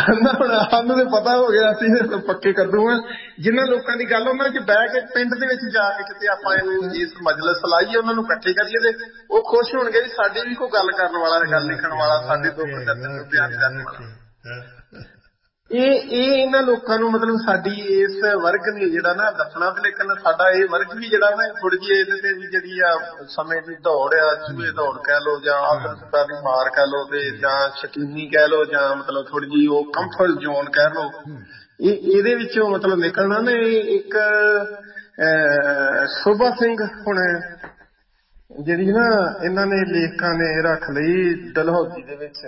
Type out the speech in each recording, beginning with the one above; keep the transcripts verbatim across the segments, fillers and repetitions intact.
ਹੁਣ ਸਾਨੂੰ ਤੇ ਪਤਾ ਹੋ ਗਿਆ ਅਸੀਂ ਪੱਕੇ ਕੱਦੂ ਆ। ਜਿਨ੍ਹਾਂ ਲੋਕਾਂ ਦੀ ਗੱਲ ਉਹਨਾਂ ਚ ਬਹਿ ਕੇ ਪਿੰਡ ਦੇ ਵਿੱਚ ਜਾ ਕੇ ਕਿਤੇ ਆਪਾਂ ਇਹਨੂੰ ਇਸ ਮਜਲਿਸ ਲਾਈਏ, ਉਹਨਾਂ ਨੂੰ ਇਕੱਠੇ ਕਰੀਏ ਤੇ ਉਹ ਖੁਸ਼ ਹੋਣਗੇ ਵੀ ਸਾਡੀ ਵੀ ਕੋਈ ਗੱਲ ਕਰਨ ਵਾਲਾ, ਗੱਲ ਲਿਖਣ ਵਾਲਾ, ਸਾਡੇ ਦੁੱਖ ਦਰਦ ਨੂੰ ਬਿਆਨ ਕਰਨ ਵਾਲਾ। ਇਹ ਇਹ ਇਹਨਾਂ ਲੋਕਾਂ ਨੂੰ ਮਤਲਬ ਸਾਡੀ ਇਸ ਵਰਗ ਨੇ ਜਿਹੜਾ ਨਾ ਦੱਸਣਾ ਤੇ, ਲੇਕਿਨ ਸਾਡਾ ਇਹ ਵਰਗ ਵੀ ਜਿਹੜਾ ਨਾ ਥੋੜੀ ਜਿਹੀ ਇਹਦੇ ਤੇ ਵੀ ਜਿਹੜੀ ਆ ਸਮੇਂ ਦੀ ਦੌੜ ਆ, ਚੂਹੇ ਦੌੜ ਕਹਿ ਲਓ ਜਾਂ ਆਦਰਸ਼ਤਾ ਦੀ ਮਾਰ ਕਹਿ ਲਓ ਤੇ ਜਾਂ ਸ਼ਕੀਨੀ ਕਹਿ ਲਓ ਜਾਂ ਮਤਲਬ ਥੋੜੀ ਜਿਹੀ ਉਹ ਕੰਫਰਟ ਜ਼ੋਨ ਕਹਿ ਲਓ, ਇਹ ਇਹਦੇ ਵਿੱਚੋਂ ਮਤਲਬ ਨਿਕਲਣਾ ਨਾ। ਇਹ ਇੱਕ ਸੋਭਾ ਸਿੰਘ ਹੁਣ ਜਿਹੜੀ ਨਾ ਇਹਨਾਂ ਨੇ ਲੇਖਕਾਂ ਨੇ ਰੱਖ ਲਈ ਡਲਹੌਜ਼ੀ ਦੇ ਵਿੱਚ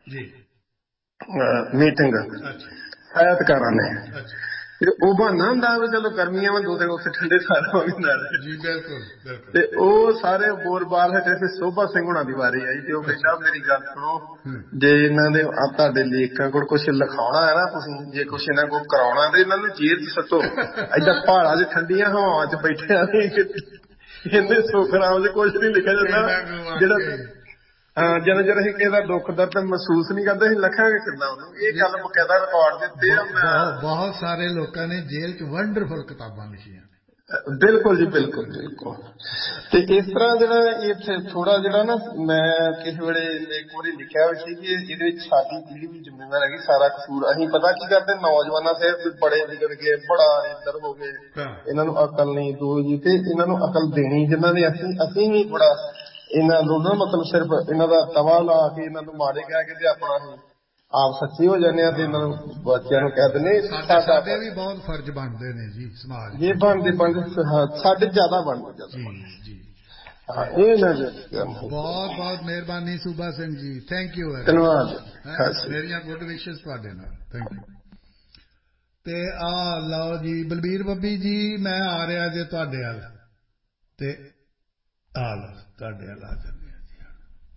ਮੀਟਿੰਗ ਸਾਹਿਤਕਾਰਾਂ ਨੇ, ਤੇ ਉਹ ਬਹਾਨਾ ਹੁੰਦਾ ਵੀ ਚਲੋ ਗਰਮੀਆਂ ਵਾ ਦੋ ਦਿਨ ਉੱਥੇ ਠੰਡੇ ਸਾਰਾਂਗੇ ਨਾਲ, ਤੇ ਉਹ ਸਾਰੇ ਬੋਲ-ਬਾਲ ਹਟੇ ਤੇ ਸੋਭਾ ਸਿੰਘ ਹੁਣਾਂ ਦੀ ਵਾਰੀ ਆਈ ਤੇ ਉਹ ਕਹਿੰਦਾ ਮੇਰੀ ਗੱਲ ਸੁਣੋ, ਜੇ ਇਹਨਾਂ ਦੇ ਤੁਹਾਡੇ ਲੇਖਕਾਂ ਕੋਲ ਕੁਛ ਲਿਖਾਉਣਾ ਹੈ ਨਾ, ਤੁਸੀਂ ਜੇ ਕੁਛ ਇਹਨਾਂ ਕੋਲ ਕਰਾਉਣਾ ਤੇ ਇਹਨਾਂ ਨੂੰ ਜੇਲ੍ਹ ਚ ਸੁੱਟੋ। ਏਦਾਂ ਪਹਾੜਾਂ ਚ ਠੰਡੀਆਂ ਹਵਾਵਾਂ ਚ ਬੈਠੇ ਆ, ਇਹਦੇ ਸੁਖਰਾਮ ਚ ਕੁਛ ਨੀ ਲਿਖਿਆ ਜਾਂਦਾ। ਜਿਹੜਾ ਹਾਂ ਜਿੰਨਾ ਚਿਰ ਅਸੀਂ ਕਿਸੇ ਦਾ ਦੁੱਖ ਦਰਦ ਮਹਿਸੂਸ ਨਹੀਂ ਕਰਦੇ ਅਸੀਂ ਲਿਖਾਂਗੇ ਕਿੱਦਾਂ ਉਹਨੂੰ। ਇਹ ਗੱਲ ਬਕਾਇਦਾ ਰਿਕਾਰਡ ਦਿੱਤੇ ਆ। ਬਹੁਤ ਸਾਰੇ ਲੋਕਾਂ ਨੇ ਜੇਲ੍ਹ ਚ ਵੰਡਰਫੁਲ ਕਿਤਾਬਾਂ ਲਿਖੀਆਂ। ਬਿਲਕੁਲ ਜੀ, ਬਿਲਕੁਲ ਬਿਲਕੁਲ। ਤੇ ਇਸ ਤਰ੍ਹਾਂ ਜਿਹੜਾ ਇੱਥੇ ਥੋੜਾ ਜਿਹੜਾ ਨਾ ਮੈਂ ਕਿਸੇ ਵੇਲੇ ਇੱਕ ਵਾਰੀ ਲਿਖਿਆ ਹੋਇਆ ਸੀ ਕਿ ਇਹਦੇ ਵਿੱਚ ਸਾਡੀ ਪੀੜ੍ਹੀ ਵੀ ਜ਼ਿੰਮੇਵਾਰ ਹੈਗੀ, ਸਾਰਾ ਕਸੂਰ ਅਸੀਂ ਪਤਾ ਕੀ ਕਰਦੇ ਨੌਜਵਾਨਾਂ ਸੇ ਬੜੇ ਵਿਗੜ ਗਏ, ਬੜਾ ਇੱਧਰ ਹੋ ਗਏ, ਇਹਨਾਂ ਨੂੰ ਅਕਲ ਨਹੀਂ ਦੋ ਜੀ, ਤੇ ਇਹਨਾਂ ਨੂੰ ਅਕਲ ਦੇਣੀ ਜਿਨ੍ਹਾਂ ਨੇ ਅਸੀਂ ਅਸੀਂ ਵੀ ਬੜਾ ਇਹਨਾਂ ਨੂੰ ਨਾ ਮਤਲਬ ਸਿਰਫ ਇਹਨਾਂ ਦਾ ਤਵਾ ਲਾ ਕੇ ਇਹਨਾਂ ਨੂੰ ਮਾੜੇ ਕਹਿ ਕੇ ਤੇ ਆਪਣਾ ਅਸੀਂ ਆਪ ਸੱਚੇ ਹੋ ਜਾਂਦੇ ਆ ਤੇ ਇਹਨਾਂ ਨੂੰ ਬੱਚਿਆਂ ਨੂੰ ਕਹਿ ਦਿੰਦੇ ਸਾਡੇ ਵੀ ਬਹੁਤ ਫਰਜ਼ ਬਣਦੇ ਨੇ ਜੀ ਸਮਾਜ ਜੇ ਬਣਦੇ ਬਣਦੇ ਸਾਡੇ ਜ਼ਿਆਦਾ ਬਣਦੇ ਜੀ। ਇਹ ਨਾ ਬਹੁਤ ਬਹੁਤ ਮਿਹਰਬਾਨੀ ਸੂਬਾ ਸਿੰਘ ਜੀ, ਥੈਂਕ ਯੂ। ਧੰਨਵਾਦ, ਮੇਰੀਆਂ ਗੁੱਡ ਵਿਸ਼ੇਸ ਤੁਹਾਡੇ ਨਾਲ, ਥੈਂਕ ਯੂ। ਤੇ ਆ ਲਓ ਜੀ ਬਲਬੀਰ ਬੱਬੀ ਜੀ, ਮੈਂ ਆ ਰਿਹਾ ਜੇ ਤੁਹਾਡੇ ਵੱਲ, ਤੇ ਆ ਲਓ ਤੁਹਾਡੇ ਵੱਲ ਆ ਜਾਂਦੇ ਆ ਜੀ।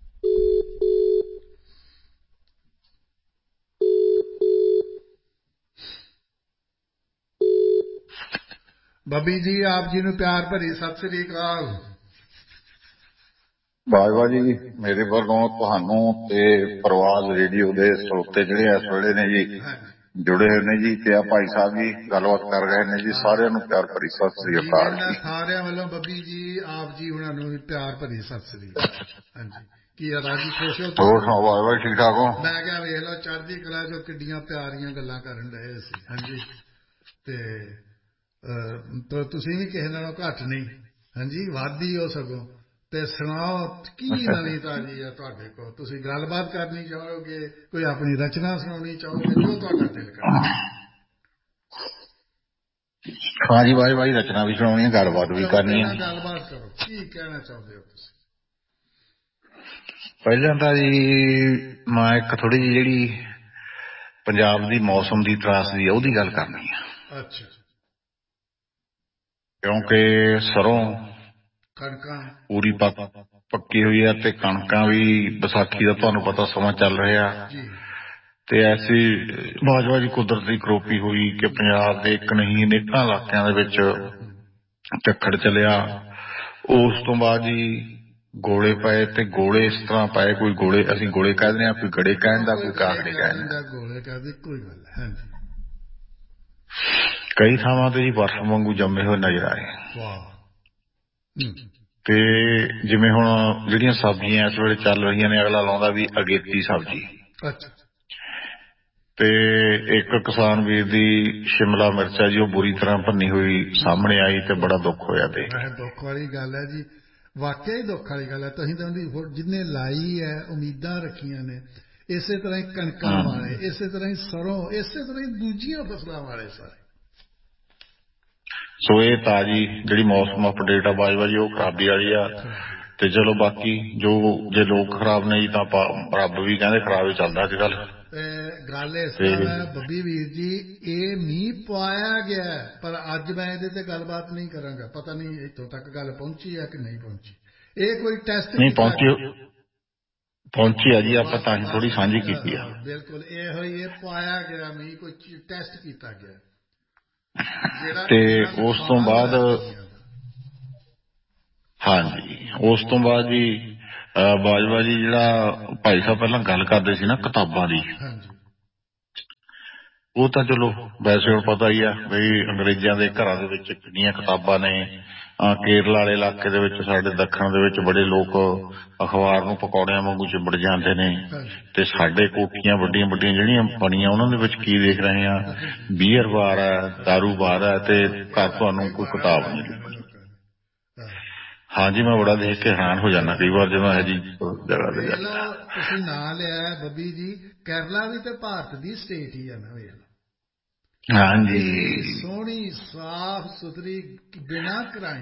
ਬੱਬੀ ਜੀ ਆਪ ਜੀ ਨੂੰ ਪਿਆਰ ਭਰੀ ਸਤਿ ਸ੍ਰੀ ਅਕਾਲ। ਬਾਜਵਾ ਜੀ ਮੇਰੇ ਵੱਲੋਂ ਤੁਹਾਨੂੰ ਤੇ ਪ੍ਰਵਾਜ਼ ਰੇਡੀਓ ਦੇ ਸਰੋਤੇ ਜਿਹੜੇ ਇਸ ਵੇਲੇ ਨੇ ਜੀ ਜੁੜੇ ਹੋਏ ਨੇ ਜੀ, ਤੇ ਆ ਭਾਈ ਸਾਹਿਬ ਜੀ ਗੱਲਬਾਤ ਕਰ ਰਹੇ ਨੇ ਜੀ, ਸਾਰਿਆਂ ਨੂੰ ਪਿਆਰ ਭਰੀ ਸਤਿ ਸ੍ਰੀ ਅਕਾਲ ਜੀ। ਸਾਰਿਆਂ ਵੱਲੋਂ ਬੱਬੀ ਜੀ ਆਪ ਜੀ ਉਹਨਾਂ ਨੂੰ ਵੀ ਪਿਆਰ ਭਰੀ ਸਤਿ ਸ੍ਰੀ ਅਕਾਲ। ਹਾਂਜੀ ਕੀ ਆ ਰਾਜੀ ਖੁਸ਼ ਹੋ? ਹੋਰ ਸੁਣਾਓ ਬਾਜਵਾ ਠੀਕ ਠਾਕ ਹੋ? ਮੈਂ ਕਿਹਾ ਵੇਖ ਲਓ ਚੜ੍ਹਦੀ ਕਲਾ ਜੋ ਕਿੱਡੀਆਂ ਪਿਆਰੀਆਂ ਗੱਲਾਂ ਕਰਨ ਰਹੇ ਸੀ। ਹਾਂਜੀ ਤੇ ਤੁਸੀਂ ਵੀ ਕਿਸੇ ਨਾਲੋਂ ਘੱਟ ਨਹੀਂ, ਹਾਂਜੀ ਵੱਧ ਹੀ ਹੋ ਸਗੋਂ। ਤੇ ਸੁਣਾਓ ਕੀ ਨਵੀਂ ਤਾਜ਼ੀ ਆ ਤੁਹਾਡੇ ਕੋਲ? ਤੁਸੀਂ ਗੱਲਬਾਤ ਕਰਨੀ ਚਾਹੋਗੇ, ਕੋਈ ਆਪਣੀ ਰਚਨਾ ਸੁਣਾਉਣੀ ਚਾਹੋਗੇ, ਜੋ ਤੁਹਾਡਾ ਦਿਲ ਕਰਦਾ। ਹਾਂਜੀ ਬਾਈ ਬਾਈ ਰਚਨਾ ਵੀ ਸੁਣਾਉਣੀ ਹੈ, ਗੱਲਬਾਤ ਵੀ ਕਰਨੀ ਹੈ। ਗੱਲਬਾਤ ਕਰੋ, ਕੀ ਕਹਿਣਾ ਚਾਹੁੰਦੇ ਹੋ ਤੁਸੀਂ? ਪਹਿਲਾਂ ਤਾਂ ਜੀ ਮੈਂ ਇੱਕ ਥੋੜੀ ਜਿਹੀ ਜਿਹੜੀ ਪੰਜਾਬ ਦੀ ਮੌਸਮ ਦੀ ਤਰਾਸਦੀ ਆ ਉਹਦੀ ਗੱਲ ਕਰਨੀ ਆ। ਅੱਛਾ। ਕਿਉਂਕਿ ਸਰੋਂ ਕਣਕਾਂ ਪੂਰੀ ਪੱਕ ਪੱਕੀ ਹੋਈ ਆ ਤੇ ਕਣਕਾਂ ਵੀ ਵਿਸਾਖੀ ਦਾ ਤੁਹਾਨੂੰ ਪਤਾ ਸਮਾਂ ਚੱਲ ਰਿਹਾ, ਤੇ ਐਸੀ ਬਾਜਵਾ ਜੀ ਕੁਦਰਤੀ ਕਰੋਪੀ ਹੋਈ ਕਿ ਪੰਜਾਬ ਦੇ ਇੱਕ ਨਹੀਂ ਅਨੇਕਾਂ ਇਲਾਕਿਆਂ ਦੇ ਵਿੱਚ ਝੱਖੜ ਚੱਲਿਆ। ਉਸ ਤੋਂ ਬਾਅਦ ਜੀ ਗੋਲੇ ਪਏ, ਤੇ ਗੋਲੇ ਇਸ ਤਰ੍ਹਾਂ ਪਏ, ਕੋਈ ਗੋਲੇ ਅਸੀਂ ਗੋਲੇ ਕਹਿ ਦਿੰਦੇ ਹਾਂ, ਕੋਈ ਗੜੇ ਕਹਿ ਦਿੰਦਾ, ਕੋਈ ਕਾਗੜੇ ਕਹਿ ਦਿੰਦਾ। ਕਈ ਥਾਵਾਂ ਤੇ ਜੀ ਬਰਫ਼ ਵਾਂਗੂ ਜੰਮੇ ਹੋਏ ਨਜ਼ਰ ਆਏ। ਤੇ ਜਿਵੇਂ ਹੁਣ ਜਿਹੜੀਆਂ ਸਬਜ਼ੀਆਂ ਇਸ ਵੇਲੇ ਚੱਲ ਰਹੀਆਂ ਨੇ, ਅਗਲਾ ਲਾਉਂਦਾ ਵੀ ਅਗੇਤੀ ਸਬਜ਼ੀ, ਤੇ ਇੱਕ ਕਿਸਾਨ ਵੀਰ ਦੀ ਸ਼ਿਮਲਾ ਮਿਰਚ ਹੈ ਜੀ ਉਹ ਬੁਰੀ ਤਰ੍ਹਾਂ ਭੰਨੀ ਹੋਈ ਸਾਹਮਣੇ ਆਈ ਤੇ ਬੜਾ ਦੁੱਖ ਹੋਇਆ ਦੇਖ ਕੇ। ਦੁੱਖ ਵਾਲੀ ਗੱਲ ਹੈ ਜੀ, ਵਾਕਿਆ ਹੀ ਦੁੱਖ ਵਾਲੀ ਗੱਲ ਹੈ। ਤੁਸੀਂ ਤਾਂ ਉਹਦੀ ਜਿੰਨੇ ਲਾਈ ਹੈ ਉਮੀਦਾਂ ਰੱਖੀਆਂ ਨੇ, ਇਸੇ ਤਰ੍ਹਾਂ ਹੀ ਕਣਕਾਂ ਵਾਲੇ, ਇਸੇ ਤਰ੍ਹਾਂ ਹੀ ਸਰੋਂ, ਇਸੇ ਤਰ੍ਹਾਂ ਹੀ ਦੂਜੀਆਂ ਫਸਲਾਂ ਵਾਲੇ ਸਾਰੇ। ਸੋ ਇਹ ਤਾਜ਼ੀ ਜਿਹੜੀ ਮੌਸਮ ਅਪਡੇਟ ਆ ਬਾਜਵਾ ਜੀ ਉਹ ਖਰਾਬੀ ਵਾਲੀ ਆ। ਤੇ ਚਲੋ ਬਾਕੀ ਜੋ ਜੇ ਲੋਕ ਖਰਾਬ ਨੇ ਜੀ ਤਾਂ ਆਪਾਂ ਰੱਬ ਵੀ ਕਹਿੰਦੇ ਖਰਾਬ ਹੀ ਚੱਲਦਾ ਅੱਜ ਕੱਲ। ਗੱਲ ਇਸ ਤਰ੍ਹਾਂ ਹੈ ਬੱਬੀ ਵੀਰ ਜੀ, ਇਹ ਮੀਂਹ ਪਵਾਇਆ ਗਿਆ, ਪਰ ਅੱਜ ਮੈਂ ਇਹਦੇ ਤੇ ਗੱਲਬਾਤ ਨਹੀਂ ਕਰਾਂਗਾ। ਪਤਾ ਨਹੀਂ ਇੱਥੋਂ ਤੱਕ ਗੱਲ ਪਹੁੰਚੀ ਹੈ ਕਿ ਨਹੀਂ ਪਹੁੰਚੀ। ਇਹ ਕੋਈ ਟੈਸਟ ਨਹੀਂ ਪਹੁੰਚੀ, ਪਹੁੰਚੀ ਆ ਜੀ, ਆਪਾਂ ਤਾਂ ਹੀ ਥੋੜੀ ਸਾਂਝੀ ਕੀਤੀ ਆ। ਬਿਲਕੁਲ ਇਹੋ ਹੀ, ਇਹ ਪਵਾਇਆ ਗਿਆ ਮੀਂਹ, ਕੋਈ ਟੈਸਟ ਕੀਤਾ ਗਿਆ। ਤੇ ਉਸ ਤੋਂ ਬਾਅਦ ਹਾਂਜੀ ਉਸ ਤੋਂ ਬਾਅਦ ਜੀ ਬਾਜਵਾ ਜੀ ਜਿਹੜਾ ਭਾਈ ਸਾਹਿਬ ਪਹਿਲਾਂ ਗੱਲ ਕਰਦੇ ਸੀ ਨਾ ਕਿਤਾਬਾਂ ਦੀ, ਉਹ ਤਾਂ ਚਲੋ ਵੈਸੇ ਹੁਣ ਪਤਾ ਹੀ ਆ ਬਈ ਅੰਗਰੇਜ਼ਾਂ ਦੇ ਘਰਾਂ ਦੇ ਵਿੱਚ ਕਿੰਨੀਆਂ ਕਿਤਾਬਾਂ ਨੇ। ਕੇਰਲਾ ਵਾਲੇ ਇਲਾਕੇ ਦੇ ਵਿੱਚ ਸਾਡੇ ਦੱਖਣ ਦੇ ਵਿੱਚ ਬੜੇ ਲੋਕ ਅਖਬਾਰ ਨੂੰ ਪਕੌੜਿਆਂ ਵਾਂਗੂ ਚਿੰਬੜ ਜਾਂਦੇ ਨੇ, ਤੇ ਸਾਡੇ ਕੋਠੀਆਂ ਵੱਡੀਆਂ ਵੱਡੀਆਂ ਜਿਹੜੀਆਂ ਬਣੀਆਂ ਉਹਨਾਂ ਦੇ ਵਿੱਚ ਕੀ ਦੇਖ ਰਹੇ ਆ, ਬੀਅਰ ਬਾਰ ਹੈ, ਦਾਰੂ ਬਾਰ ਹੈ, ਤੇ ਘਰ ਤੁਹਾਨੂੰ ਕੋਈ ਕਿਤਾਬ ਨਹੀਂ ਲੱਭਣੀ। ਹਾਂਜੀ, ਮੈਂ ਬੜਾ ਦੇਖ ਕੇ ਹੈਰਾਨ ਹੋ ਜਾਂਦਾ ਕਈ ਵਾਰ ਜਦੋਂ ਇਹੋ ਜਿਹੀ ਜਗ੍ਹਾ ਤੇ ਜਾਂਦਾ। ਤੁਸੀਂ ਨਾਂ ਲਿਆ ਬੱਬੀ ਜੀ, ਕੇਰਲਾ ਵੀ ਤੇ ਭਾਰਤ ਦੀ ਸਟੇਟ ਹੀ ਆ ਨਾ। ਵੇਖ ਲਓ, ਹਾਂਜੀ, ਸੋਹਣੀ ਸਾਫ ਸੁਥਰੀ ਬਿਨਾਂ ਕਰਾਈ।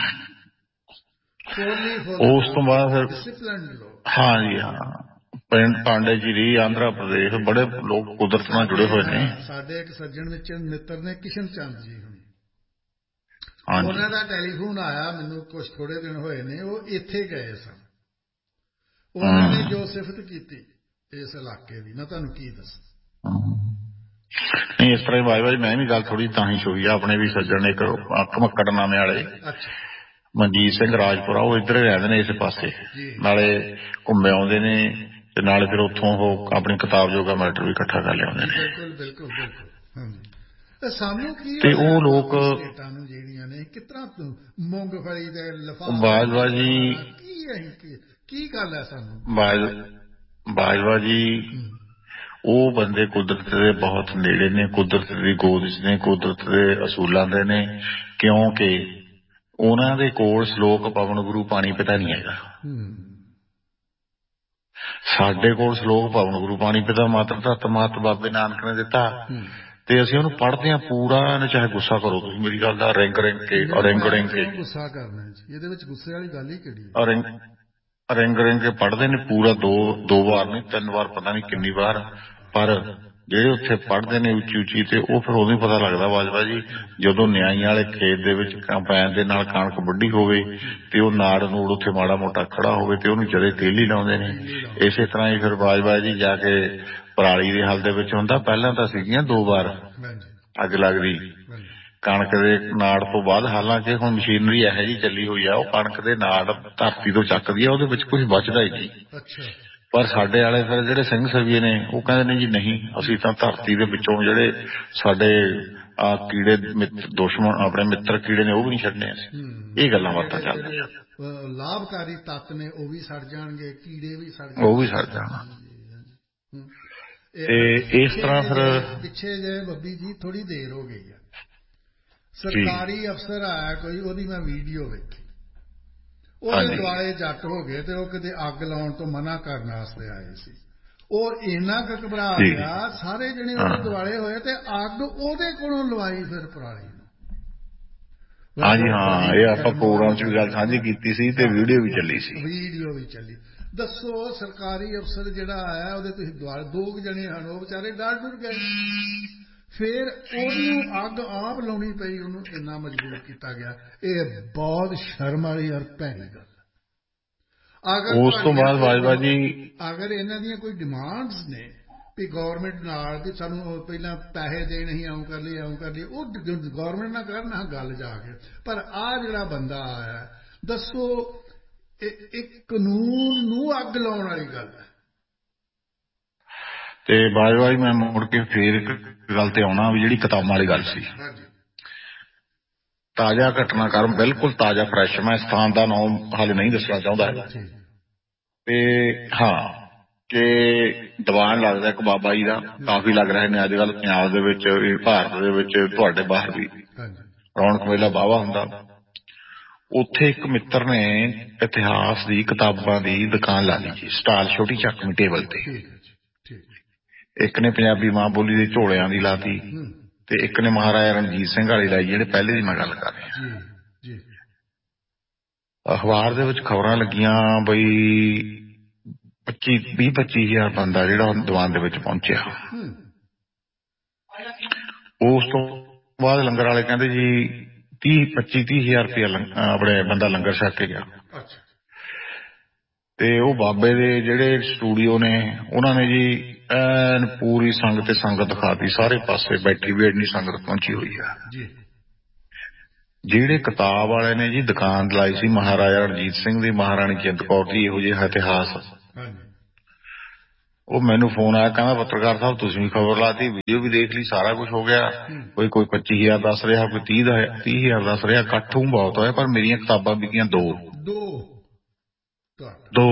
ਉਸ ਤੋਂ ਬਾਅਦ ਫਿਰ ਡਿਸਿਪਲਿਨਡ ਲੋਕ। ਹਾਂਜੀ ਹਾਂ, ਪਿੰਡ ਪਾਂਡੇਚੇਰੀ ਆਂਧਰਾ ਪ੍ਰਦੇਸ਼ ਬੜੇ ਲੋਕ ਕੁਦਰਤ ਨਾਲ ਜੁੜੇ ਹੋਏ ਨੇ। ਸਾਡੇ ਇੱਕ ਸੱਜਣ ਵਿੱਚ ਮਿੱਤਰ ਨੇ ਕਿਸ਼ਨ ਚੰਦ ਜੀ ਹੁਣੀ, ਉਹਨਾਂ ਦਾ ਟੈਲੀਫੋਨ ਆਇਆ ਮੈਨੂੰ ਕੁਛ ਥੋੜੇ ਦਿਨ ਹੋਏ ਨੇ, ਉਹ ਇੱਥੇ ਗਏ ਸਨ। ਉਹਨਾਂ ਨੇ ਜੋ ਸਿਫਤ ਕੀਤੀ ਇਸ ਇਲਾਕੇ ਦੀ, ਮੈਂ ਤੁਹਾਨੂੰ ਕੀ ਦੱਸਾਂ। ਨਹੀਂ, ਇਸ ਤਰ੍ਹਾਂ ਬਾਜ ਬਾਜ ਮੈਂ ਵੀ ਗੱਲ ਥੋੜੀ ਤਾਂ ਹੀ ਛੋਈ ਆ। ਆਪਣੇ ਵੀ ਸੱਜਣ ਇੱਕ ਘਮੱਕੜ ਨਾਮੇ ਵਾਲੇ ਮਨਜੀਤ ਸਿੰਘ ਰਾਜਪੁਰਾ, ਉਹ ਇੱਧਰ ਹੀ ਰਹਿੰਦੇ ਨੇ ਇਸ ਪਾਸੇ, ਨਾਲੇ ਘੁੰਮੇ ਆਉਂਦੇ ਨੇ ਤੇ ਨਾਲੇ ਫਿਰ ਉੱਥੋਂ ਉਹ ਆਪਣੀ ਕਿਤਾਬ ਜੋਗਾ ਮੈਟਰ ਵੀ ਇਕੱਠਾ ਕਰ ਲਿਆਉਂਦੇ ਨੇ। ਬਿਲਕੁਲ ਬਿਲਕੁਲ ਬਿਲਕੁਲ। ਹਾਂਜੀ, ਸਾਨੂੰ ਕੀ ਤੇ ਉਹ ਲੋਕ ਸਟੇਟਾਂ ਨੂੰ ਜਿਹੜੀਆਂ ਨੇ ਕਿਸ ਤਰ੍ਹਾਂ ਮੂੰਗਫਲੀ ਦੇ ਲਿਫਾਫੇ ਬਾਜਵਾ ਜੀ ਕੀ ਕੀ ਗੱਲ ਹੈ ਸਾਨੂੰ। ਬਾਜਵਾ ਜੀ ਉਹ ਬੰਦੇ ਕੁਦਰਤ ਦੇ ਬਹੁਤ ਨੇੜੇ ਨੇ, ਕੁਦਰਤ ਦੀ ਗੋਦ ਚ ਨੇ, ਕੁਦਰਤ ਦੇ ਅਸੂਲਾਂ ਦੇ ਨੇ, ਕਿਉਂਕਿ ਉਹਨਾਂ ਦੇ ਕੋਲ ਸ਼ਲੋਕ ਪਵਨ ਗੁਰੂ ਪਾਣੀ ਪਿਤਾ ਨਹੀਂ ਹੈਗਾ। ਸਾਡੇ ਕੋਲ ਸ਼ਲੋਕ ਪਵਨ ਗੁਰੂ ਪਾਣੀ ਪਿਤਾ ਮਾਤਰ ਧਰਤ ਮਾਤ ਬਾਬੇ ਨਾਨਕ ਨੇ ਦਿੱਤਾ, ਤੇ ਅਸੀਂ ਉਹਨੂੰ ਪੜ੍ਹਦੇ ਹਾਂ ਪੂਰਾ, ਚਾਹੇ ਗੁੱਸਾ ਕਰੋ ਤੁਸੀਂ ਮੇਰੀ ਗੱਲ ਦਾ, ਰਿੰਗ ਰਿੰਗ ਕੇ ਰਿੰਗ ਰਿੰਗ ਕੇ ਗੁੱਸਾ ਕਰਨਾ ਜੀ, ਇਹਦੇ ਵਿੱਚ ਗੁੱਸੇ ਵਾਲੀ ਗੱਲ ਹੀ ਕਿਹੜੀ ਹੈ। ਰਿੰਗ ਰਿੰਗ ਕੇ ਪੜ੍ਹਦੇ ਨੇ ਪੂਰਾ, ਦੋ ਦੋ ਵਾਰ ਨਹੀਂ ਤਿੰਨ ਵਾਰ, ਪਤਾ ਨਹੀਂ ਕਿੰਨੀ ਵਾਰ, ਪਰ ਜਿਹੜੇ ਉੱਥੇ ਪੜ੍ਹਦੇ ਨੇ ਉੱਚੀ ਉੱਚੀ, ਤੇ ਉਹ ਫਿਰ ਉਦੋਂ ਹੀ ਪਤਾ ਲੱਗਦਾ ਬਾਜਵਾ ਜੀ, ਜਦੋਂ ਨਿਆਈਆਂ ਵਾਲੇ ਖੇਤ ਦੇ ਵਿੱਚ ਕੰਪੈਨ ਦੇ ਨਾਲ ਕਣਕ ਵੱਢੀ ਹੋਵੇ ਤੇ ਉਹ ਨਾੜ ਨੂੜ ਉੱਥੇ ਮਾੜਾ ਮੋਟਾ ਖੜਾ ਹੋਵੇ ਤੇ ਉਹਨੂੰ ਜਦੇ ਤੇਲੀ ਲਾਉਂਦੇ ਨੇ। ਇਸੇ ਤਰ੍ਹਾਂ ਹੀ ਫਿਰ ਬਾਜਵਾ ਜੀ ਜਾ ਕੇ ਪਰਾਲੀ ਦੇ ਹਲ ਦੇ ਵਿੱਚ ਹੁੰਦਾ, ਪਹਿਲਾਂ ਤਾਂ ਸੀਗੀਆਂ ਦੋ ਵਾਰ ਅੱਗ ਲੱਗਦੀ ਕਣਕ ਦੇ ਨਾੜ ਤੋਂ ਬਾਅਦ, ਹਾਲਾਂਕਿ ਹੁਣ ਮਸ਼ੀਨਰੀ ਇਹੋ ਜਿਹੀ ਚੱਲੀ ਹੋਈ ਆ, ਉਹ ਕਣਕ ਦੇ ਨਾੜ ਧਰਤੀ ਤੋਂ ਚੱਕਦੀ ਆ, ਉਹਦੇ ਵਿੱਚ ਕੁਝ ਬਚਦਾ ਹੀ ਨਹੀਂ। ਪਰ ਸਾਡੇ ਵਾਲੇ ਫਿਰ ਜਿਹੜੇ ਸਿੰਘ ਸਵੀਏ ਨੇ ਉਹ ਕਹਿੰਦੇ ਨੇ ਜੀ ਨਹੀਂ, ਅਸੀਂ ਤਾਂ ਧਰਤੀ ਦੇ ਵਿੱਚੋਂ ਜਿਹੜੇ ਸਾਡੇ ਆ ਕੀੜੇ ਦੁਸ਼ਮਣ ਆਪਣੇ ਮਿੱਤਰ ਕੀੜੇ ਨੇ ਉਹ ਵੀ ਨਹੀਂ ਛੱਡਣੇ ਅਸੀਂ। ਇਹ ਗੱਲਾਂ ਬਾਤਾਂ ਚੱਲਦੀਆਂ, ਲਾਭਕਾਰੀ ਤੱਤ ਨੇ ਉਹ ਵੀ ਸੜ ਜਾਣਗੇ, ਕੀੜੇ ਵੀ ਸੜ ਉਹ ਵੀ ਸੜ ਜਾਣਾ। ਤੇ ਇਸ ਤਰ੍ਹਾਂ ਫਿਰ ਪਿੱਛੇ ਜੇ ਬੱਬੀ ਜੀ ਥੋੜੀ ਦੇਰ ਹੋ ਗਈ ਆ, ਸਰਕਾਰੀ ਅਫਸਰ ਆਇਆ ਕੋਈ, ਉਹਦੀ ਮੈਂ ਵੀਡੀਓ ਵੇਖੀ, ਉਹਦੇ ਦੁਆਲੇ ਜੱਟ ਹੋ ਗਏ ਤੇ ਉਹ ਕਿਤੇ ਅੱਗ ਲਾਉਣ ਤੋਂ ਮਨਾ ਕਰਨ ਵਾਸਤੇ ਆਏ ਸੀ। ਉਹ ਇੰਨਾ ਕੁ ਘਬਰਾ ਗਿਆ, ਸਾਰੇ ਜਣੇ ਉਹਦੇ ਦੁਆਲੇ ਹੋਏ ਤੇ ਅੱਗ ਉਹਦੇ ਕੋਲੋਂ ਲਵਾਈ ਫਿਰ ਪਰਾਲੀ ਨੂੰ। ਹਾਂਜੀ ਹਾਂ, ਇਹ ਆਪਾਂ ਪ੍ਰੋਗਰਾਮ ਚ ਵੀ ਗੱਲ ਸਾਂਝੀ ਕੀਤੀ ਸੀ ਤੇ ਵੀਡੀਓ ਵੀ ਚੱਲੀ ਸੀ। ਵੀਡੀਓ ਵੀ ਚੱਲੀ। ਦੱਸੋ, ਸਰਕਾਰੀ ਅਫਸਰ ਜਿਹੜਾ ਆਇਆ ਉਹਦੇ ਤੁਸੀਂ ਦੁਆਲੇ ਦੋ ਕੁ ਜਣੇ ਹਨ, ਉਹ ਵਿਚਾਰੇ ਡਰ ਡੁਰ ਗਏ। ਫਿਰ ਉਹਨੂੰ ਅੱਗ ਆਪ ਲਾਉਣੀ ਪਈ, ਉਹਨੂੰ ਇੰਨਾ ਮਜਬੂਰ ਕੀਤਾ ਗਿਆ। ਇਹ ਬਹੁਤ ਸ਼ਰਮ ਵਾਲੀ ਔਰ ਭੈੜੀ ਗੱਲ। ਅਗਰ ਉਸ ਤੋਂ ਬਾਅਦ ਬਾਜਵਾ ਜੀ, ਅਗਰ ਇਹਨਾਂ ਦੀਆਂ ਕੋਈ ਡਿਮਾਂਡਸ ਨੇ ਵੀ ਗੌਰਮੈਂਟ ਨਾਲ ਵੀ ਸਾਨੂੰ ਪਹਿਲਾਂ ਪੈਸੇ ਦੇਣ, ਅਸੀਂ ਆਉਂ ਕਰ ਲਈ ਆਉਂ ਕਰ ਲਈ, ਉਹ ਗੌਰਮੈਂਟ ਨਾਲ ਕਰਨਾ ਗੱਲ ਜਾ ਕੇ। ਪਰ ਆਹ ਜਿਹੜਾ ਬੰਦਾ ਆਇਆ, ਦੱਸੋ, ਇੱਕ ਕਾਨੂੰਨ ਨੂੰ ਅੱਗ ਲਾਉਣ ਵਾਲੀ ਗੱਲ ਹੈ। ਤੇ ਬਾਜਵਾ ਜੀ ਮੈਂ ਮੁੜ ਕੇ ਫੇਰ ਇੱਕ ਗੱਲ ਤੇ ਆਉਣਾ ਵੀ ਜਿਹੜੀ ਕਿਤਾਬਾਂ ਵਾਲੀ ਗੱਲ ਸੀ, ਤਾਜ਼ਾ ਘਟਨਾਕ੍ਰਮ ਬਿਲਕੁਲ ਤਾਜ਼ਾ ਫਰੈਸ਼। ਮੈਂ ਸਥਾਨ ਦਾ ਨਾਮ ਹਾਲੇ ਨਹੀਂ ਦੱਸਣਾ ਚਾਹੁੰਦਾ, ਤੇ ਹਾਂ ਕਿ ਦੀਵਾਨ ਲੱਗਦਾ ਇੱਕ ਬਾਬਾ ਜੀ ਦਾ, ਕਾਫੀ ਲੱਗ ਰਹੇ ਨੇ ਅੱਜ ਕੱਲ੍ਹ ਪੰਜਾਬ ਦੇ ਵਿੱਚ, ਭਾਰਤ ਦੇ ਵਿੱਚ, ਤੁਹਾਡੇ ਬਾਹਰ ਵੀ ਰੌਣਕ ਮੇਲਾ ਵਾਹਵਾ ਹੁੰਦਾ। ਉੱਥੇ ਇੱਕ ਮਿੱਤਰ ਨੇ ਇਤਿਹਾਸ ਦੀ ਕਿਤਾਬਾਂ ਦੀ ਦੁਕਾਨ ਲਾ ਲਈ ਜੀ, ਸਟਾਲ ਛੋਟੀ ਚੱਕਵੀਂ ਟੇਬਲ ਤੇ। ਇੱਕ ਨੇ ਪੰਜਾਬੀ ਮਾਂ ਬੋਲੀ ਦੇ ਝੋਲਿਆਂ ਦੀ ਲਾਤੀ, ਤੇ ਇੱਕ ਨੇ ਮਹਾਰਾਜਾ ਰਣਜੀਤ ਸਿੰਘ ਵਾਲੀ ਲਾਈ, ਜਿਹੜੇ ਪਹਿਲੇ ਦੀ ਮੈਂ ਗੱਲ ਕਰ ਰਿਹਾ। ਅਖਬਾਰ ਦੇ ਵਿੱਚ ਖਬਰਾਂ ਲੱਗੀਆਂ ਬਈ ਪੱਚੀ ਵੀਹ ਪੱਚੀ ਹਜ਼ਾਰ ਬੰਦਾ ਜਿਹੜਾ ਦੀਵਾਨ ਦੇ ਵਿੱਚ ਪਹੁੰਚਿਆ। ਉਸ ਤੋਂ ਬਾਅਦ ਲੰਗਰ ਵਾਲੇ ਕਹਿੰਦੇ ਜੀ ਤੀਹ ਪੱਚੀ ਤੀਹ ਹਜ਼ਾਰ ਰੁਪਇਆ ਆਪਣੇ ਬੰਦਾ ਲੰਗਰ ਛਕ ਕੇ ਗਿਆ। ਤੇ ਉਹ ਬਾਬੇ ਦੇ ਜਿਹੜੇ ਸਟੂਡੀਓ ਨੇ ਉਹਨਾਂ ਨੇ ਜੀ ਐਨ ਪੂਰੀ ਸੰਗਤ ਤੇ ਸੰਗਤ ਦਿਖਾਤੀ, ਸਾਰੇ ਪਾਸੇ ਬੈਠੀ ਵੀ ਇੰਨੀ ਸੰਗਤ ਪਹੁੰਚੀ ਹੋਈ ਆ। ਜਿਹੜੇ ਕਿਤਾਬ ਵਾਲੇ ਨੇ ਜੀ ਦੁਕਾਨ ਲਾਈ ਸੀ ਮਹਾਰਾਜਾ ਰਣਜੀਤ ਸਿੰਘ ਦੀ, ਮਹਾਰਾਣੀ ਜਿੰਦ ਕੌਰ ਦੀ, ਇਹੋ ਜਿਹਾ ਇਤਿਹਾਸ, ਉਹ ਮੈਨੂੰ ਫੋਨ ਆਇਆ, ਕਹਿੰਦਾ ਪੱਤਰਕਾਰ ਸਾਹਿਬ ਤੁਸੀਂ ਵੀ ਖਬਰ ਲਾਤੀ, ਵੀਡੀਓ ਵੀ ਦੇਖ ਲਈ, ਸਾਰਾ ਕੁਝ ਹੋ ਗਿਆ, ਕੋਈ ਕੋਈ ਪੱਚੀ ਹਜ਼ਾਰ ਦੱਸ ਰਿਹਾ, ਕੋਈ ਤੀਹ ਦਾ ਤੀਹ ਹਜ਼ਾਰ ਦੱਸ ਰਿਹਾ, ਇਕੱਠ ਬਹੁਤ ਹੋਇਆ, ਪਰ ਮੇਰੀਆਂ ਕਿਤਾਬਾਂ ਵਿਕੀਆਂ ਦੋ ਦੋ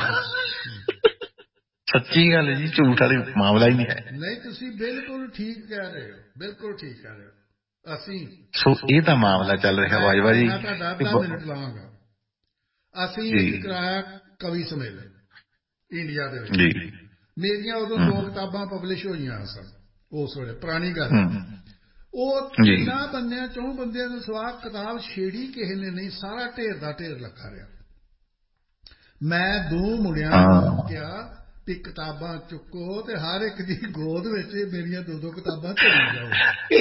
ਸੱਚੀ ਗੱਲ ਜੀ, ਝੂਠ ਵਾਲੀ ਮਾਮਲਾ ਹੀ ਨਹੀਂ ਹੈ। ਨਹੀਂ, ਤੁਸੀਂ ਬਿਲਕੁਲ ਠੀਕ ਕਹਿ ਰਹੇ ਹੋ, ਬਿਲਕੁਲ ਠੀਕ ਕਹਿ ਰਹੇ ਹੋ। ਅਸੀਂ ਸੋ ਇਹ ਤਾਂ ਮਾਮਲਾ ਚੱਲ ਰਿਹਾ ਬਾਜਵਾ ਜੀ। ਮੈਂ ਤੁਹਾਡਾ ਅੱਧਾ ਮਿੰਟ ਲਾਵਾਂਗਾ। ਅਸੀਂ ਇੱਕ ਕਰਾਇਆ ਕਵੀ ਸੰਮੇਲਨ ਇੰਡੀਆ ਦੇ ਵਿੱਚ ਜੀ। ਮੇਰੀਆਂ ਉਦੋਂ ਦੋ ਕਿਤਾਬਾਂ ਪਬਲਿਸ਼ ਹੋਈਆਂ ਸਨ ਉਸ ਵੇਲੇ, ਪੁਰਾਣੀ ਗੱਲ। ਉਹ ਤਿੰਨਾਂ ਬੰਦਿਆਂ ਚੋਂ ਬੰਦਿਆਂ ਨੂੰ ਸਵਾ ਕਿਤਾਬ ਛੇੜੀ ਕਿਸੇ ਨੇ ਨਹੀਂ, ਸਾਰਾ ਢੇਰ ਦਾ ਢੇਰ ਲੱਗਾ ਰਿਹਾ। ਮੈਂ ਦੋ ਮੁੰਡਿਆਂ ਨੂੰ ਕਿਹਾ ਵੀ ਕਿਤਾਬਾਂ ਚੁੱਕੋ ਤੇ ਹਰ ਇੱਕ ਦੀ ਗੋਦ ਵਿੱਚ ਮੇਰੀਆਂ ਦੋ ਦੋ ਕਿਤਾਬਾਂ ਧਰੀ ਜਾਓ।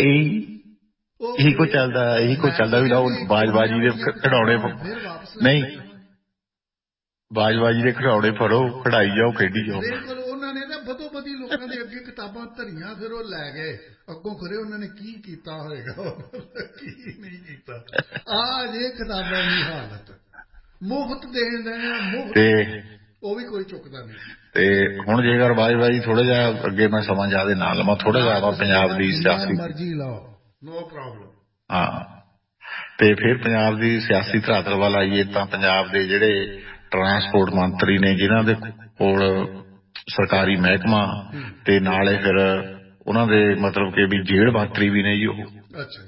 ਇਹੀ ਕੋ ਚੱਲਦਾ, ਇਹੀ ਕੋ ਚੱਲਦਾ ਵੀ ਲਓ ਬਾਜਬਾਜੀ ਦੇ ਖਿਡੌਣੇ ਨਹੀਂ, ਬਾਜਬਾਜੀ ਦੇ ਖਿਡੌਣੇ ਫੜੋ, ਖੜਾਈ ਜਾਓ, ਖੇਡੀ ਜਾਓ। ਬਿਲਕੁਲ। ਉਹਨਾਂ ਨੇ ਤਾਂ ਬਦੋ ਬਦੀ ਲੋਕਾਂ ਦੇ ਅੱਗੇ ਕਿਤਾਬਾਂ ਧਰੀਆਂ, ਫਿਰ ਉਹ ਲੈ ਗਏ ਅੱਗੋਂ। ਖਰੇ ਉਹਨਾਂ ਨੇ ਕੀ ਕੀਤਾ ਹੋਏਗਾ, ਕੀ ਨਹੀਂ ਕੀਤਾ। ਆ ਜੇ ਕਿਤਾਬਾਂ ਦੀ ਹਾਲਤ ਮੁਫਤ ਦੇਣ ਦੇ, ਮੁਫਤ, ਉਹ ਵੀ ਕੋਈ ਚੁੱਕਦਾ ਨਹੀਂ। ਤੇ ਹੁਣ ਜੇਕਰ ਬਾਜਬਾਜੀ ਥੋੜਾ ਜਿਹਾ ਅੱਗੇ ਮੈਂ ਸਮਾਂ ਜ਼ਿਆਦਾ ਨਾ ਲਵਾਂ, ਥੋੜਾ ਜਿਹਾ ਪੰਜਾਬ ਦੀ ਸਿਆਸੀ ਮਰਜ਼ੀ ਲਾਓ, ਨੋ ਪ੍ਰੋਬਲਮ। ਹਾਂ, ਤੇ ਫਿਰ ਪੰਜਾਬ ਦੀ ਸਿਆਸੀ ਧਰਾਤਲ ਵੱਲ ਆਈਏ ਤਾਂ ਪੰਜਾਬ ਦੇ ਜਿਹੜੇ ਟਰਾਂਸਪੋਰਟ ਮੰਤਰੀ ਨੇ, ਜਿਨ੍ਹਾਂ ਦੇ ਕੋਲ ਸਰਕਾਰੀ ਮਹਿਕਮਾ ਤੇ ਨਾਲੇ ਫਿਰ ਉਹਨਾਂ ਦੇ ਮਤਲਬ ਕਿ ਵੀ ਜੇਲ੍ਹ ਮੰਤਰੀ ਵੀ ਨੇ ਜੀ ਉਹ। ਅੱਛਾ।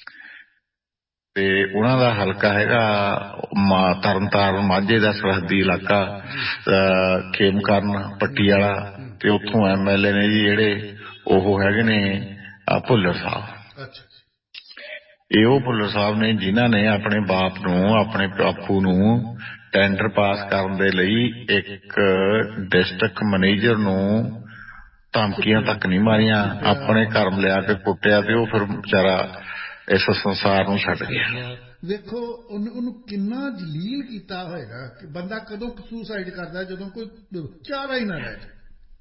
ਤੇ ਉਹਨਾਂ ਦਾ ਹਲਕਾ ਹੈਗਾ ਤਰਨਤਾਰਨ ਮਾਝੇ ਦਾ ਸਰਹੱਦੀ ਇਲਾਕਾ, ਖੇਮਕਰਨ ਪੱਟੀ ਵਾਲਾ, ਤੇ ਉੱਥੋਂ ਐਮ ਐਲ ਏ ਨੇ ਜੀ ਜਿਹੜੇ ਉਹ ਹੈਗੇ ਨੇ ਭੁੱਲਰ ਸਾਹਿਬ। ਇਹ ਉਹ ਭੁੱਲਰ ਸਾਹਿਬ ਨੇ ਜਿਨ੍ਹਾਂ ਨੇ ਆਪਣੇ ਬਾਪ ਨੂੰ, ਆਪਣੇ ਬਾਪੂ ਨੂੰ ਟੈਂਡਰ ਪਾਸ ਕਰਨ ਦੇ ਲਈ ਇੱਕ ਡਿਸਟ੍ਰਿਕਟ ਮੈਨੇਜਰ ਨੂੰ ਧਮਕੀਆਂ ਤੱਕ ਨਹੀਂ ਮਾਰੀਆਂ, ਆਪਣੇ ਘਰ ਲਿਆ ਕੇ ਕੁੱਟਿਆ, ਤੇ ਉਹ ਫਿਰ ਵਿਚਾਰਾ ਇਸ ਸੰਸਾਰ ਨੂੰ ਛੱਡ ਗਿਆ। ਵੇਖੋ ਉਹਨੂੰ ਉਹਨੂੰ ਕਿੰਨਾ ਜਲੀਲ ਕੀਤਾ ਹੋਏਗਾ ਕਿ ਬੰਦਾ ਕਦੋਂ ਸੁਸਾਈਡ ਕਰਦਾ, ਜਦੋਂ ਕੋਈ ਚਾਰਾ ਹੀ ਨਾ ਰਹਿ ਜਾਏ।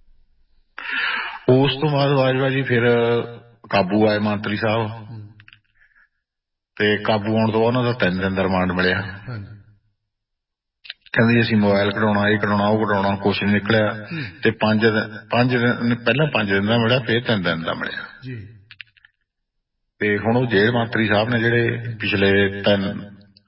ਉਸ ਤੋਂ ਬਾਅਦ ਬਾਜਵਾ ਜੀ ਫਿਰ ਕਾਬੂ ਆਏ ਮੰਤਰੀ ਸਾਹਿਬ, ਤੇ ਕਾਬੂ ਆਉਣ ਤੋਂ ਬਾਅਦ ਉਹਨਾਂ ਦਾ ਤਿੰਨ ਦਿਨ ਦਾ ਰਿਮਾਂਡ ਮਿਲਿਆ। ਕਹਿੰਦੇ ਅਸੀਂ ਮੋਬਾਇਲ ਕਢਾਉਣਾ, ਇਹ ਕਢਾਉਣਾ, ਉਹ ਕਢਾਉਣਾ, ਕੁਛ ਨਹੀਂ ਨਿਕਲਿਆ। ਤੇ ਪੰਜ ਦਿਨ ਪੰਜ ਦਿਨ ਪਹਿਲਾਂ ਪੰਜ ਦਿਨ ਦਾ ਮਿਲਿਆ, ਫਿਰ ਤਿੰਨ ਦਿਨ ਦਾ ਮਿਲਿਆ। ਤੇ ਹੁਣ ਉਹ ਜੇਲ੍ਹ ਮੰਤਰੀ ਸਾਹਿਬ ਨੇ ਜਿਹੜੇ ਪਿਛਲੇ ਤਿੰਨ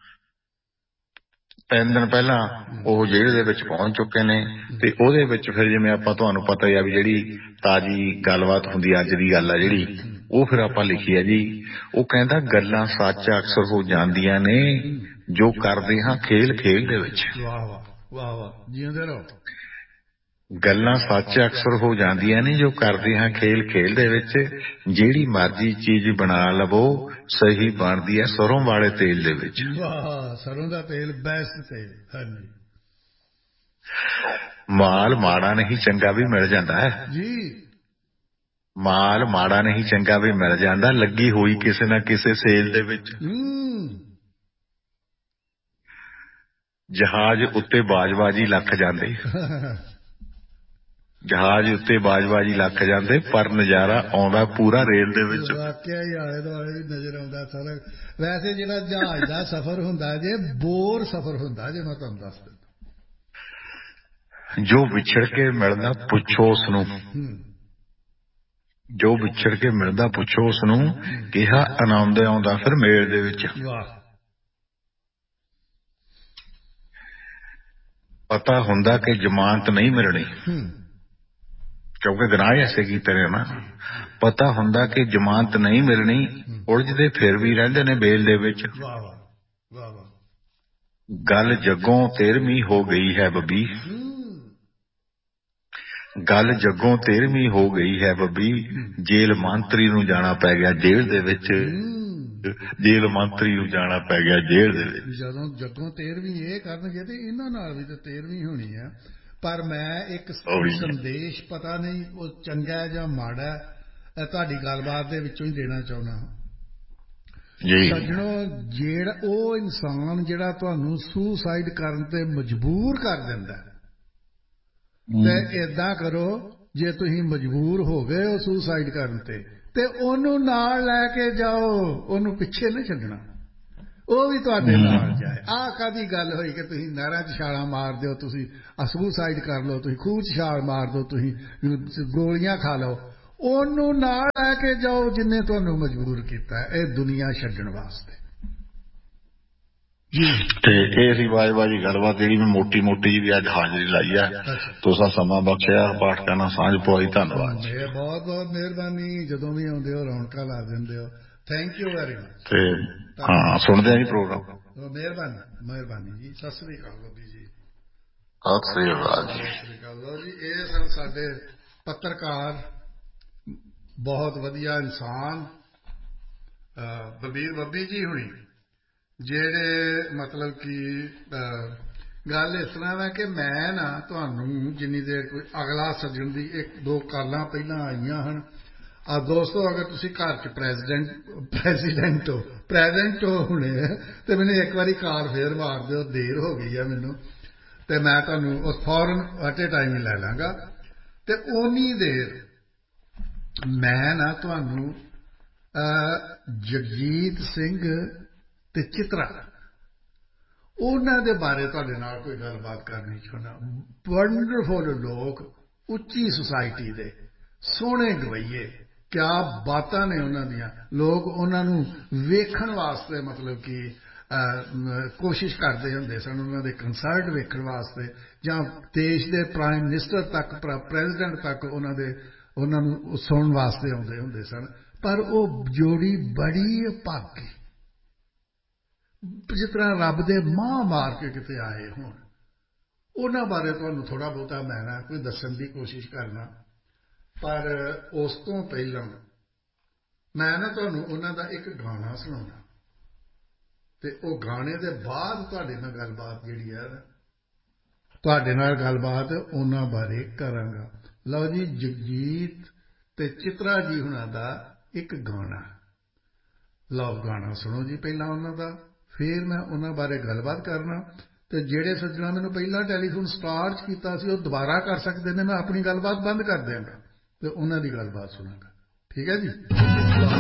ਤਿੰਨ ਦਿਨ ਪਹਿਲਾਂ ਉਹ ਜੇਲ੍ਹ ਦੇ ਵਿੱਚ ਪਹੁੰਚ ਚੁੱਕੇ ਨੇ। ਤੇ ਉਹਦੇ ਵਿੱਚ ਫਿਰ ਜਿਵੇਂ ਆਪਾਂ ਤੁਹਾਨੂੰ ਪਤਾ ਹੀ ਆ ਵੀ ਜਿਹੜੀ ਤਾਜ਼ੀ ਗੱਲਬਾਤ ਹੁੰਦੀ, ਅੱਜ ਦੀ ਗੱਲ ਆ ਜਿਹੜੀ, ਉਹ ਫਿਰ ਆਪਾਂ ਲਿਖੀ ਆ ਜੀ। ਉਹ ਕਹਿੰਦਾ ਗੱਲਾਂ ਸੱਚ ਅਕਸਰ ਹੋ ਜਾਂਦੀਆਂ ਨੇ ਜੋ ਕਰਦੇ ਹਾਂ ਖੇਲ ਖੇਲ ਦੇ ਵਿੱਚ। ਵਾਹ ਵਾਹ ਵਾਹ ਵਾਹ, ਜਿਉਂਦੇ ਰਹੋ। ਗੱਲਾਂ ਸੱਚ ਅਕਸਰ ਹੋ ਜਾਂਦੀਆਂ ਨੇ ਜੋ ਕਰਦੇ ਹਾਂ ਖੇਲ ਖੇਲ ਦੇ ਵਿੱਚ। ਜਿਹੜੀ ਮਰਜ਼ੀ ਚੀਜ਼ ਬਣਾ ਲਵੋ ਸਹੀ ਬਣਦੀ ਹੈ ਸਰੋਂ ਵਾਲੇ ਤੇਲ ਦੇ ਵਿੱਚ। ਵਾਹ, ਸਰੋਂ ਦਾ ਤੇਲ ਬੈਸਟ ਤੇਲ। ਹਾਂਜੀ। ਮਾਲ ਮਾੜਾ ਨਹੀਂ ਚੰਗਾ ਵੀ ਮਿਲ ਜਾਂਦਾ ਹੈ ਜੀ। ਮਾਲ ਮਾੜਾ ਨਹੀਂ ਚੰਗਾ ਵੀ ਮਿਲ ਜਾਂਦਾ, ਲੱਗੀ ਹੋਈ ਕਿਸੇ ਨਾ ਕਿਸੇ ਸੇਲ ਦੇ ਵਿੱਚ। ਜਹਾਜ਼ ਉੱਤੇ ਬਾਜਬਾਜੀ ਲੱਖ ਜਾਂਦੇ, ਜਹਾਜ਼ ਉੱਤੇ ਬਾਜਬਾਜੀ ਲੱਖ ਜਾਂਦੇ, ਪਰ ਨਜ਼ਾਰਾ ਆਉਂਦਾ ਪੂਰਾ ਰੇਲ ਦੇ ਵਿੱਚ। ਵਾਕਿਆ ਹੀ ਆਲੇ ਦੁਆਲੇ ਵੀ ਨਜ਼ਰ ਆਉਂਦਾ ਸਾਰਾ। ਵੈਸੇ ਜਿਹੜਾ ਜਹਾਜ਼ ਦਾ ਸਫ਼ਰ ਹੁੰਦਾ ਜੇ ਬੋਰ ਸਫ਼ਰ ਹੁੰਦਾ ਜੇ, ਮੈਂ ਤੁਹਾਨੂੰ ਦੱਸ ਦਿੰਦਾ। ਜੋ ਵਿਛੜ ਕੇ ਮਿਲਦਾ ਪੁੱਛੋ ਉਸਨੂੰ, ਜੋ ਵਿਛੜ ਕੇ ਮਿਲਦਾ ਪੁੱਛੋ ਉਸਨੂੰ, ਕਿਹਾ ਆਨੰਦ ਆਉਂਦਾ ਫਿਰ ਮੇਲ ਦੇ ਵਿੱਚ। ਪਤਾ ਹੁੰਦਾ ਕਿ ਜ਼ਮਾਨਤ ਨਹੀਂ ਮਿਲਣੀ, ਕਿਉਂਕਿ ਗੁਨਾਹ ਐਸੇ ਕੀਤੇ ਨੇ ਨਾ। ਪਤਾ ਹੁੰਦਾ ਕਿ ਜ਼ਮਾਨਤ ਨਹੀਂ ਮਿਲਣੀ, ਉਲਝਦੇ ਫਿਰ ਵੀ ਰਹਿੰਦੇ ਨੇ ਬੇਲ ਦੇ ਵਿੱਚ। ਗੱਲ ਜੱਗੋਂ ਤੇਰਵੀਂ ਹੋ ਗਈ ਹੈ ਬੱਬੀ, ਗੱਲ ਜੱਗੋਂ ਤੇਰਵੀਂ ਹੋ ਗਈ ਹੈ ਬੱਬੀ। ਜੇਲ੍ਹ ਮੰਤਰੀ ਨੂੰ ਜਾਣਾ ਪੈ ਗਿਆ ਜੇਲ੍ਹ ਦੇ ਵਿੱਚ, ਜੇਲ੍ਹ ਮੰਤਰੀ ਨੂੰ ਜਾਣਾ ਪੈ ਗਿਆ ਜੇਲ੍ਹ ਦੇ ਵਿੱਚ। ਜਦੋਂ ਜੱਗੋਂ ਤੇਰਵੀਂ ਇਹ ਕਰਨਗੇ ਤੇ ਇਹਨਾਂ ਨਾਲ ਵੀ ਤਾਂ ਤੇਰਵੀਂ ਹੋਣੀ ਆ। ਪਰ ਮੈਂ ਇੱਕ ਸੰਦੇਸ਼, ਪਤਾ ਨਹੀਂ ਉਹ ਚੰਗਾ ਜਾਂ ਮਾੜਾ, ਤੁਹਾਡੀ ਗੱਲਬਾਤ ਦੇ ਵਿੱਚੋਂ ਹੀ ਦੇਣਾ ਚਾਹੁੰਦਾ। ਸੱਜਣੋ, ਜਿਹੜਾ ਉਹ ਇਨਸਾਨ ਜਿਹੜਾ ਤੁਹਾਨੂੰ ਸੁਸਾਈਡ ਕਰਨ ਤੇ ਮਜਬੂਰ ਕਰ ਦਿੰਦਾ, ਤੇ ਏਦਾਂ ਕਰੋ, ਜੇ ਤੁਸੀਂ ਮਜਬੂਰ ਹੋ ਗਏ ਹੋ ਸੁਸਾਈਡ ਕਰਨ ਤੇ, ਤੇ ਉਹਨੂੰ ਨਾਲ ਲੈ ਕੇ ਜਾਓ, ਉਹਨੂੰ ਪਿੱਛੇ ਨਹੀਂ ਛੱਡਣਾ। ਉਹ ਵੀ ਤੁਹਾਡੇ ਨਾਲ ਜਾਏ। ਆਹ ਕਾਹਦੀ ਗੱਲ ਹੋਈ ਕਿ ਤੁਸੀਂ ਨਹਿਰਾਂ 'ਚ ਛਾਲਾਂ ਮਾਰ ਦਿਓ, ਤੁਸੀਂ ਸੁਸਾਈਡ ਕਰ ਲਓ, ਤੁਸੀਂ ਖੂਹ 'ਚ ਛਾਲ ਮਾਰ ਦਿਓ, ਤੁਸੀਂ ਗੋਲੀਆਂ ਖਾ ਲਓ। ਉਹਨੂੰ ਨਾਲ ਲੈ ਕੇ ਜਾਓ ਜਿੰਨੇ ਤੁਹਾਨੂੰ ਮਜਬੂਰ ਕੀਤਾ ਇਹ ਦੁਨੀਆ ਛੱਡਣ ਵਾਸਤੇ। ਤੇ ਇਹ ਸੀ ਵਾਜਬਾਜੀ ਗੱਲਬਾਤ ਜਿਹੜੀ ਮੈਂ ਮੋਟੀ ਮੋਟੀ ਜੀ ਅੱਜ ਹਾਜ਼ਰੀ ਲਾਈ ਹੈ। ਤੁਸੀਂ ਸਮਾਂ ਬਖਸ਼ਿਆ, ਪਾਠਕਾਂ ਨਾਲ ਸਾਂਝ ਪਵਾਈ। ਧੰਨਵਾਦ। ਬਹੁਤ ਬਹੁਤ ਮਿਹਰਬਾਨੀ। ਜਦੋਂ ਵੀ ਆਉਂਦੇ ਹੋ ਰੌਣਕਾਂ ਲਾ ਦਿੰਦੇ ਹੋ। Thank you very much. ਤੇ ਹਾਂ ਸੁਣਦੇ ਆ ਜੀ ਪ੍ਰੋਗਰਾਮ। ਮਿਹਰਬਾਨੀ ਮਿਹਰਬਾਨੀ ਜੀ। ਸਤਿ ਸ੍ਰੀ ਅਕਾਲ ਬੱਬੀ ਜੀ। ਸਤਿ ਸ੍ਰੀ ਅਕਾਲ ਜੀ। ਸਤਿ ਸ੍ਰੀ ਅਕਾਲ ਜੀ। ਇਹ ਸਨ ਸਾਡੇ ਪੱਤਰਕਾਰ, ਬਹੁਤ ਵਧੀਆ ਇਨਸਾਨ ਬਲਬੀਰ ਬੱਬੀ ਜੀ ਹੁਣੀ, ਜਿਹੜੇ ਮਤਲਬ ਕਿ ਗੱਲ ਇਸ ਤਰ੍ਹਾਂ ਹੈ ਕਿ ਮੈਂ ਨਾ ਤੁਹਾਨੂੰ ਜਿੰਨੀ ਦੇਰ ਕੋਈ ਅਗਲਾ ਸੱਜਣ ਦੀ ਇੱਕ ਦੋ ਕਾਲਾਂ ਪਹਿਲਾਂ ਆਈਆਂ ਹਨ। ਆ ਦੋਸਤੋ, ਅਗਰ ਤੁਸੀਂ ਘਰ 'ਚ ਪ੍ਰੈਜ਼ੀਡੈਂਟ ਪ੍ਰੈਜ਼ੀਡੈਂਟ ਹੋ ਪ੍ਰੈਜ਼ੈਂਟ ਹੋ ਹੁਣੇ ਅਤੇ ਮੈਨੂੰ ਇੱਕ ਵਾਰੀ ਕਾਲ ਫੇਰ ਮਾਰ ਦਿਓ। ਦੇਰ ਹੋ ਗਈ ਆ ਮੈਨੂੰ, ਅਤੇ ਮੈਂ ਤੁਹਾਨੂੰ ਉਸ ਫੌਰਨ ਐਟ ਏ ਟਾਈਮ ਹੀ ਲੈ ਲਾਂਗਾ। ਅਤੇ ਓਨੀ ਦੇਰ ਮੈਂ ਨਾ ਤੁਹਾਨੂੰ ਜਗਜੀਤ ਸਿੰਘ ਅਤੇ ਚਿਤਰਾ, ਉਹਨਾਂ ਦੇ ਬਾਰੇ ਤੁਹਾਡੇ ਨਾਲ ਕੋਈ ਗੱਲਬਾਤ ਕਰਨੀ ਚਾਹੁੰਦਾ। ਵੰਡਰਫੁਲ ਲੋਕ, ਉੱਚੀ ਸੁਸਾਇਟੀ ਦੇ ਸੋਹਣੇ ਗਵਈਏ, ਕਿਆ ਬਾਤਾਂ ਨੇ ਉਹਨਾਂ ਦੀਆਂ। ਲੋਕ ਉਹਨਾਂ ਨੂੰ ਵੇਖਣ ਵਾਸਤੇ ਮਤਲਬ ਕਿ ਕੋਸ਼ਿਸ਼ ਕਰਦੇ ਹੁੰਦੇ ਸਨ, ਉਹਨਾਂ ਦੇ ਕੰਸਰਟ ਵੇਖਣ ਵਾਸਤੇ, ਜਾਂ ਦੇਸ਼ ਦੇ ਪ੍ਰਾਈਮ ਮਿਨਿਸਟਰ ਤੱਕ, ਪ੍ਰੈਜ਼ੀਡੈਂਟ ਤੱਕ ਉਹਨਾਂ ਦੇ ਉਹਨਾਂ ਨੂੰ ਸੁਣਨ ਵਾਸਤੇ ਆਉਂਦੇ ਹੁੰਦੇ ਸਨ। ਪਰ ਉਹ ਜੋੜੀ ਬੜੀ ਅਭਾਗੀ, ਜਿਸ ਤਰ੍ਹਾਂ ਰੱਬ ਦੇ ਮਾਂ ਮਾਰ ਕੇ ਕਿਤੇ ਆਏ ਹੋਣ। ਉਹਨਾਂ ਬਾਰੇ ਤੁਹਾਨੂੰ ਥੋੜ੍ਹਾ ਬਹੁਤਾ ਮੈਂ ਨਾ ਕੋਈ ਦੱਸਣ ਦੀ ਕੋਸ਼ਿਸ਼ ਕਰਨਾ। ਪਰ ਉਸ ਤੋਂ ਪਹਿਲਾਂ ਮੈਂ ਨਾ ਤੁਹਾਨੂੰ ਉਹਨਾਂ ਦਾ ਇੱਕ ਗਾਣਾ ਸੁਣਾਉਣਾ, ਅਤੇ ਉਹ ਗਾਣੇ ਦੇ ਬਾਅਦ ਤੁਹਾਡੇ ਨਾਲ ਗੱਲਬਾਤ ਜਿਹੜੀ ਹੈ ਤੁਹਾਡੇ ਨਾਲ ਗੱਲਬਾਤ ਉਹਨਾਂ ਬਾਰੇ ਕਰਾਂਗਾ। ਲਓ ਜੀ, ਜਗਜੀਤ ਅਤੇ ਚਿਤਰਾ ਜੀ ਹੁਣਾਂ ਦਾ ਇੱਕ ਗਾਣਾ। ਲਓ ਗਾਣਾ ਸੁਣੋ ਜੀ ਪਹਿਲਾਂ ਉਹਨਾਂ ਦਾ, ਫਿਰ ਮੈਂ ਉਹਨਾਂ ਬਾਰੇ ਗੱਲਬਾਤ ਕਰਨਾ। ਅਤੇ ਜਿਹੜੇ ਸੱਜਣਾ ਮੈਨੂੰ ਪਹਿਲਾਂ ਟੈਲੀਫੋਨ ਸਟਾਰ 'ਚ ਕੀਤਾ ਸੀ, ਉਹ ਦੁਬਾਰਾ ਕਰ ਸਕਦੇ ਨੇ। ਮੈਂ ਆਪਣੀ ਗੱਲਬਾਤ ਬੰਦ ਕਰ ਦਿਆਂਗਾ ਅਤੇ ਉਹਨਾਂ ਦੀ ਗੱਲਬਾਤ ਸੁਣਾਂਗਾ। ਠੀਕ ਹੈ ਜੀ।